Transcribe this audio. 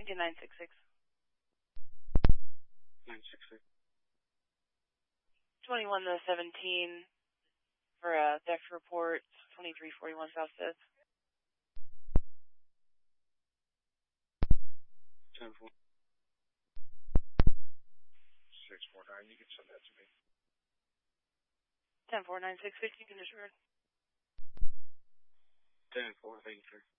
966. 966. 21 to 17 for a theft report, 2341 South 5th. 10-4. 649, you can send that to me. 10-4, 966, you can disregard. 10-4, thank you, sir.